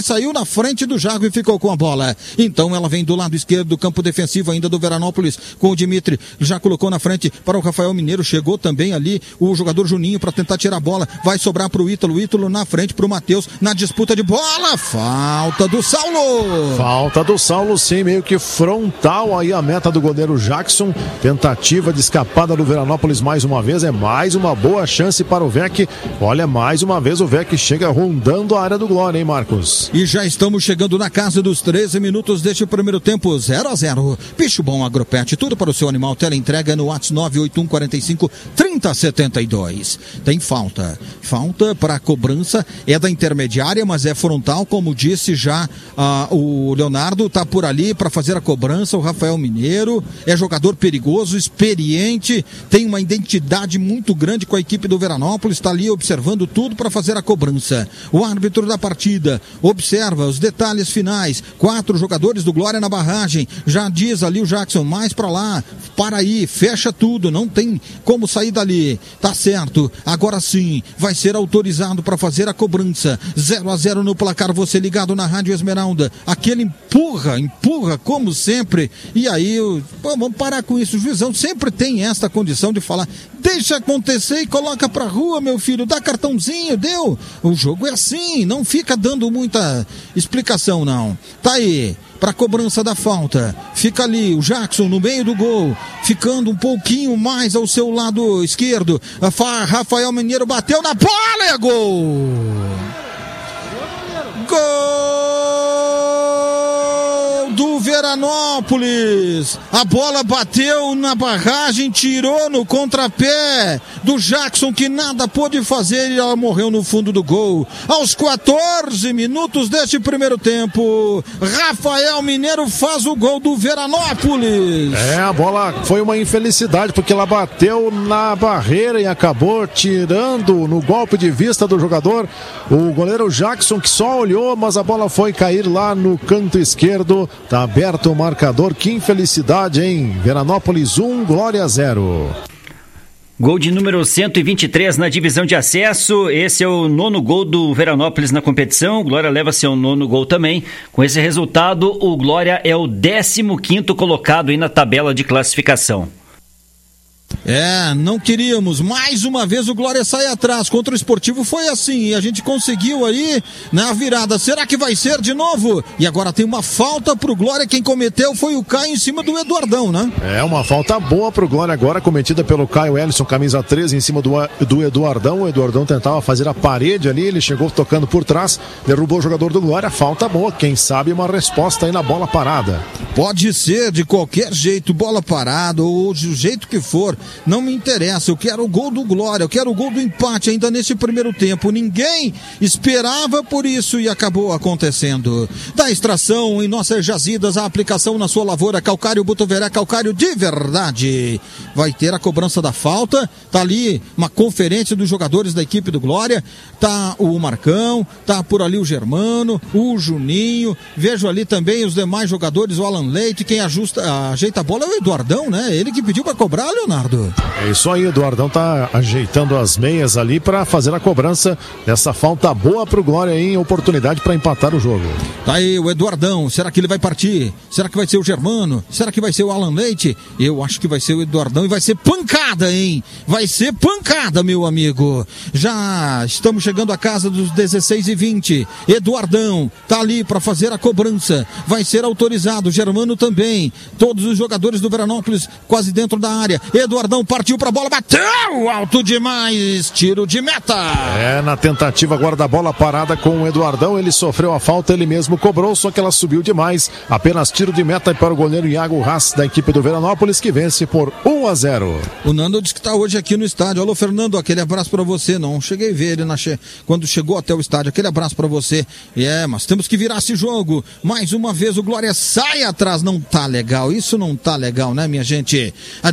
saiu na frente do Jago e ficou com a bola. Então ela vem do lado esquerdo do campo defensivo ainda do Veranópolis, com o Dimitri, já colocou na frente para o Rafael Mineiro, chegou também ali o jogador Juninho para tentar tirar a bola, vai sobrar para o Ítalo na frente para o Matheus, na disputa de bola, falta do Saulo, sim, meio que frontal aí a meta do goleiro Jackson, tentativa de escapada do Veranópolis mais uma vez, é mais uma boa chance para o Vec. Olha, mais uma vez o Vec chega rondando a área do Glória, hein, Marcos? E já estamos chegando na casa dos 13 minutos deste primeiro tempo, 0-0. Bicho Bom Agropet, tudo para o seu animal, teleentrega no WhatsApp 981453072. Tem falta para a cobrança, é da intermediária, mas é frontal, como disse já o Leonardo, tá por ali para fazer a cobrança. O Rafael Mineiro é jogador perigoso, experiente, tem uma identidade muito grande com a equipe do Veranópolis, está ali observando tudo para fazer a cobrança. O árbitro da partida observa os detalhes finais, 4 jogadores do Glória na barragem, já diz ali o Jackson, mais para lá, para aí, fecha tudo, não tem como sair dali, tá certo, agora sim, vai ser autorizado para fazer a cobrança, 0-0 no placar, você ligado na Rádio Esmeralda, aquele empurra como sempre, e aí, vamos parar com isso, o juizão sempre tem esta condição de falar, deixa acontecer e coloca pra rua, meu filho, dá cartãozinho, deu, o jogo é assim, não fica dando muita explicação não, tá aí, para cobrança da falta, fica ali o Jackson no meio do gol, ficando um pouquinho mais ao seu lado esquerdo, Rafael Mineiro bateu na bola, é gol! Do Veranópolis, a bola bateu na barragem, tirou no contrapé do Jackson, que nada pôde fazer, e ela morreu no fundo do gol. Aos 14 minutos deste primeiro tempo, Rafael Mineiro faz o gol do Veranópolis. A bola foi uma infelicidade, porque ela bateu na barreira e acabou tirando no golpe de vista do jogador, o goleiro Jackson, que só olhou, mas a bola foi cair lá no canto esquerdo. Tá aberto o marcador, que infelicidade, hein? Veranópolis 1, Glória 0. Gol de número 123 na divisão de acesso, esse é o 9º gol do Veranópolis na competição, o Glória leva seu 9º gol também. Com esse resultado, o Glória é o 15º colocado aí na tabela de classificação. Não queríamos, mais uma vez o Glória sai atrás, contra o Esportivo foi assim, e a gente conseguiu aí na virada, será que vai ser de novo? E agora tem uma falta pro Glória, quem cometeu foi o Caio em cima do Eduardão, né? Uma falta boa pro Glória agora, cometida pelo Caio Ellison, camisa 13, em cima do Eduardão. O Eduardão tentava fazer a parede ali, ele chegou tocando por trás, derrubou o jogador do Glória, falta boa, quem sabe uma resposta aí na bola parada. Pode ser de qualquer jeito, bola parada ou do jeito que for, não me interessa, eu quero o gol do Glória, eu quero o gol do empate ainda nesse primeiro tempo, ninguém esperava por isso e acabou acontecendo. Da extração em nossas jazidas, a aplicação na sua lavoura, calcário Butoveré, calcário de verdade. Vai ter a cobrança da falta, tá ali uma conferência dos jogadores da equipe do Glória, tá o Marcão, tá por ali o Germano, o Juninho, vejo ali também os demais jogadores, o Alan Leite, quem ajeita a bola é o Eduardão, né? Ele que pediu para cobrar, Leonardo. É isso aí, o Eduardão tá ajeitando as meias ali para fazer a cobrança dessa falta boa pro Glória em oportunidade para empatar o jogo. Tá aí o Eduardão, será que ele vai partir? Será que vai ser o Germano? Será que vai ser o Alan Leite? Eu acho que vai ser o Eduardão e vai ser pancada, hein? Vai ser pancada, meu amigo. Já estamos chegando à casa dos 16h20. Eduardão tá ali para fazer a cobrança, vai ser autorizado, Germano também, todos os jogadores do Veranópolis quase dentro da área. Eduardão partiu pra bola, bateu alto demais, tiro de meta. Na tentativa agora da bola parada com o Eduardão, ele sofreu a falta, ele mesmo cobrou, só que ela subiu demais, apenas tiro de meta para o goleiro Iago Haas da equipe do Veranópolis, que vence por 1-0. O Nando disse que está hoje aqui no estádio. Alô, Fernando, aquele abraço para você. Não cheguei a ver ele quando chegou até o estádio, aquele abraço para você. Mas temos que virar esse jogo, mais uma vez o Glória sai atrás atrás não tá legal, isso não tá legal, né, minha gente? A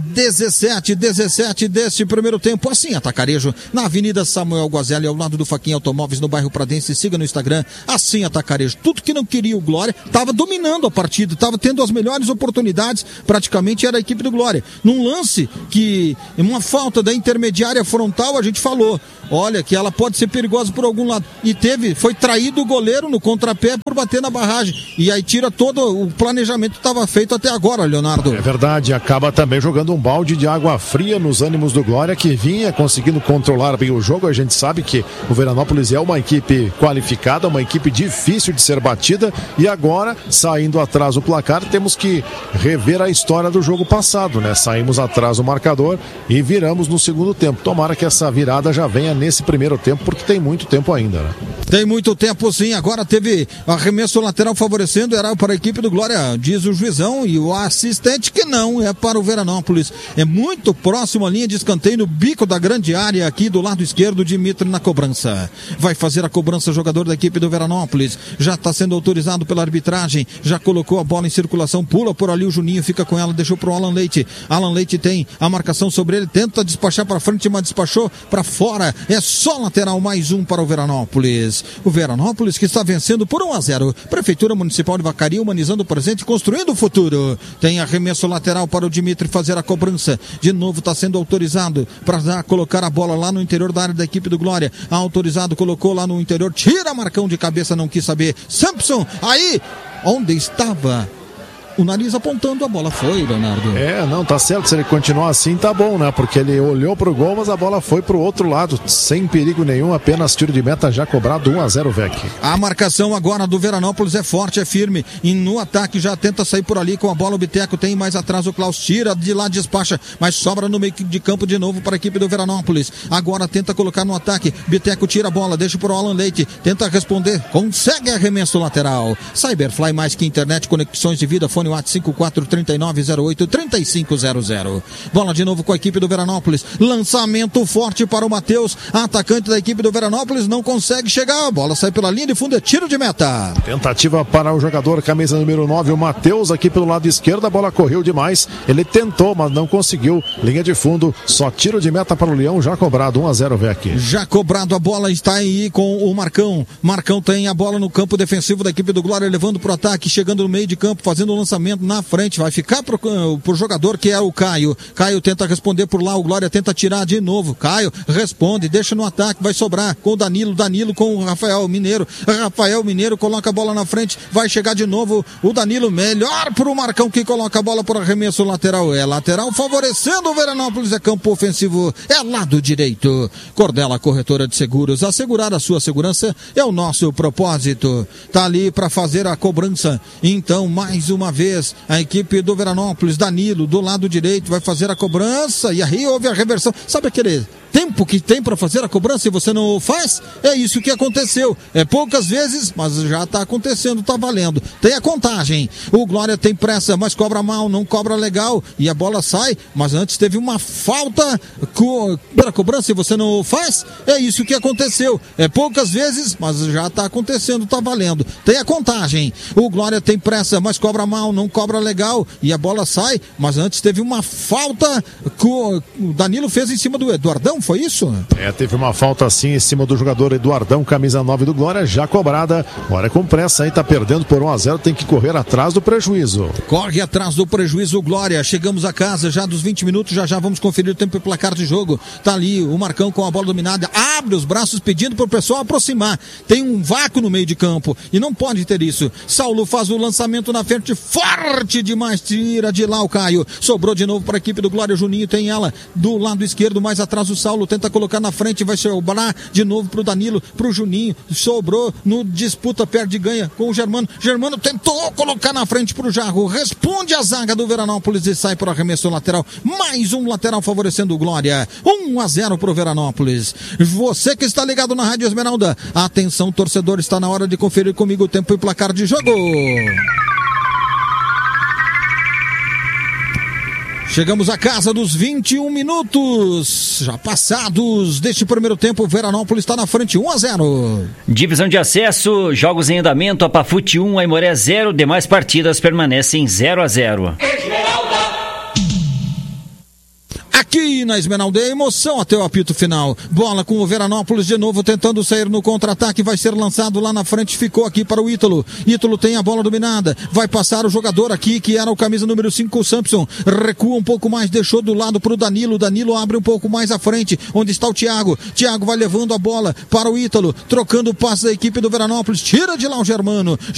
17 deste primeiro tempo, assim, Atacarejo, na Avenida Samuel Guazelli, ao lado do Faquinha Automóveis, no bairro Pradense. Siga no Instagram, assim, Atacarejo. Tudo que não queria o Glória, tava dominando a partida, tava tendo as melhores oportunidades, praticamente era a equipe do Glória. Num lance que, uma falta da intermediária frontal, a gente falou, olha, que ela pode ser perigosa por algum lado. E foi traído o goleiro no contrapé por bater na barragem. E aí tira todo o planejamento que estava feito até agora, Leonardo. É verdade, acaba também jogando um balde de água fria nos ânimos do Glória, que vinha conseguindo controlar bem o jogo. A gente sabe que o Veranópolis é uma equipe qualificada, uma equipe difícil de ser batida, e agora, saindo atrás do placar, temos que rever a história do jogo passado, né? Saímos atrás do marcador e viramos no segundo tempo. Tomara que essa virada já venha nesse primeiro tempo, porque tem muito tempo ainda, né? Tem muito tempo, sim. Agora teve arremesso lateral favorecendo, era para a equipe do Glória, diz o juizão, e o assistente que não, é para o Veranópolis. É muito próximo à linha de escanteio, no bico da grande área, aqui do lado esquerdo, Dimitri na cobrança. Vai fazer a cobrança o jogador da equipe do Veranópolis. Já está sendo autorizado pela arbitragem, já colocou a bola em circulação, pula por ali o Juninho, fica com ela, deixou para o Alan Leite. Alan Leite tem a marcação sobre ele, tenta despachar para frente, mas despachou para fora. É só lateral, mais um para o Veranópolis. O Veranópolis que está vencendo por 1-0. Prefeitura Municipal de Vacaria, humanizando o presente e construindo o futuro. Tem arremesso lateral para o Dimitri fazer a cobrança. De novo está sendo autorizado para colocar a bola lá no interior da área da equipe do Glória. Autorizado, colocou lá no interior, tira Marcão de cabeça, não quis saber. Sampson, aí, onde estava o nariz apontando, a bola foi, Leonardo. Não, tá certo, se ele continuar assim tá bom, né, porque ele olhou pro gol, mas a bola foi pro outro lado, sem perigo nenhum, apenas tiro de meta já cobrado, 1-0 Vec. A marcação agora do Veranópolis é forte, é firme, e no ataque já tenta sair por ali com a bola, o Biteco tem mais atrás, o Klaus tira de lá, despacha, mas sobra no meio de campo de novo para a equipe do Veranópolis. Agora tenta colocar no ataque, Biteco tira a bola, deixa pro Alan Leite, tenta responder, consegue arremesso lateral. Cyberfly, mais que internet, conexões de vida, fone WhatsApp 543908-3500. Bola de novo com a equipe do Veranópolis. Lançamento forte para o Matheus. Atacante da equipe do Veranópolis não consegue chegar. A bola sai pela linha de fundo, é tiro de meta. Tentativa para o jogador, camisa número 9, o Matheus, aqui pelo lado esquerdo. A bola correu demais. Ele tentou, mas não conseguiu. Linha de fundo, só tiro de meta para o Leão, já cobrado, 1-0 Vec. Já cobrado, a bola está aí com o Marcão. Marcão tem a bola no campo defensivo da equipe do Glória, levando para o ataque, chegando no meio de campo, fazendo o lançamento na frente, vai ficar pro jogador que é o Caio. Caio tenta responder por lá, o Glória tenta tirar de novo. Caio responde, deixa no ataque, vai sobrar com o Danilo com o Rafael Mineiro. Rafael Mineiro coloca a bola na frente, vai chegar de novo o Danilo, melhor pro Marcão que coloca a bola por arremesso lateral. É lateral favorecendo o Veranópolis, é campo ofensivo, é lado direito. Cordela Corretora de Seguros, assegurar a sua segurança é o nosso propósito. Tá ali para fazer a cobrança, então mais uma vez a equipe do Veranópolis, Danilo do lado direito vai fazer a cobrança e aí houve a reversão. Sabe aquele tempo que tem para fazer a cobrança e você não faz? É isso que aconteceu. É poucas vezes, mas já está acontecendo, está valendo. Tem a contagem. O Glória tem pressa, mas cobra mal, não cobra legal e a bola sai, mas antes teve uma falta para cobrança e você não faz? É isso que aconteceu. É poucas vezes, mas já está acontecendo, está valendo. Tem a contagem. O Glória tem pressa, mas cobra mal, não cobra legal e a bola sai, mas antes teve uma falta que o Danilo fez em cima do Eduardão, foi isso? Teve uma falta assim em cima do jogador Eduardão, camisa 9 do Glória, já cobrada. Agora com pressa aí, tá perdendo por 1-0, tem que correr atrás do prejuízo. Corre atrás do prejuízo, Glória. Chegamos a casa já dos 20 minutos, já vamos conferir o tempo e placar de jogo. Tá ali o Marcão com a bola dominada, abre os braços pedindo pro pessoal aproximar. Tem um vácuo no meio de campo e não pode ter isso. Saulo faz o lançamento na frente, forte demais, tira de lá o Caio. Sobrou de novo para a equipe do Glória, Juninho tem ela do lado esquerdo, mais atrás o Saulo tenta colocar na frente, vai sobrar de novo pro Danilo, pro Juninho, sobrou no disputa, perde e ganha com o Germano. Germano tentou colocar na frente pro Jarro, responde a zaga do Veranópolis e sai pro arremesso lateral. Mais um lateral favorecendo o Glória. 1-0 pro Veranópolis. Você que está ligado na Rádio Esmeralda, atenção torcedor, está na hora de conferir comigo o tempo e placar de jogo. Chegamos à casa dos 21 minutos, já passados deste primeiro tempo. O Veranópolis está na frente, 1-0. Divisão de acesso, jogos em andamento, Apafute 1, Aimoré 0, demais partidas permanecem 0-0. Aqui na Esmeralda, emoção até o apito final. Bola com o Veranópolis de novo tentando sair no contra-ataque. Vai ser lançado lá na frente. Ficou aqui para o Ítalo. Ítalo tem a bola dominada. Vai passar o jogador aqui, que era o camisa número 5, o Samson. Recua um pouco mais, deixou do lado para o Danilo. Danilo abre um pouco mais à frente, onde está o Thiago. Thiago vai levando a bola para o Ítalo, trocando o passe da equipe do Veranópolis. Tira de lá o Germano.